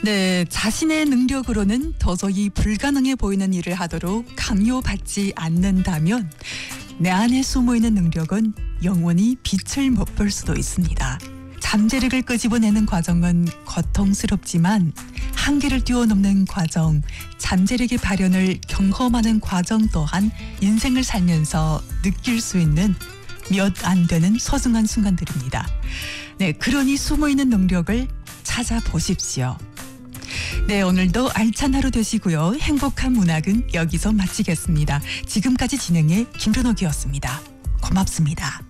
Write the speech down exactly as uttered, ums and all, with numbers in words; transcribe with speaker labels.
Speaker 1: 네, 자신의 능력으로는 도저히 불가능해 보이는 일을 하도록 강요받지 않는다면 내 안에 숨어있는 능력은 영원히 빛을 못 볼 수도 있습니다. 잠재력을 끄집어내는 과정은 고통스럽지만 한계를 뛰어넘는 과정, 잠재력의 발현을 경험하는 과정 또한 인생을 살면서 느낄 수 있는 몇 안 되는 소중한 순간들입니다. 네, 그러니 숨어있는 능력을 찾아보십시오. 네, 오늘도 알찬 하루 되시고요. 행복한 문학은 여기서 마치겠습니다. 지금까지 진행의 김준옥이었습니다. 고맙습니다.